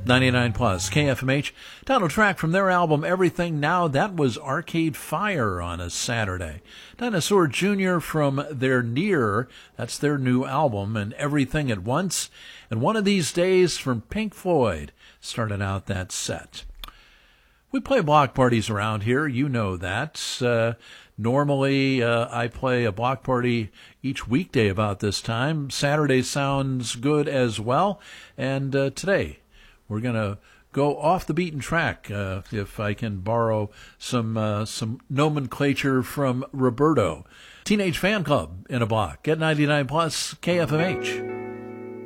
99 plus KFMH. Title track from their album Everything Now. That was Arcade Fire on a Saturday. Dinosaur Jr. from their Near. That's their new album, and Everything at Once. And One of These Days from Pink Floyd started out that set. We play block parties around here. You know that. Normally, I play a block party each weekday about this time. Saturday sounds good as well. And today, we're going to go off the beaten track, if I can borrow some nomenclature from Roberto. Teenage Fan Club in a block at 99 plus KFMH.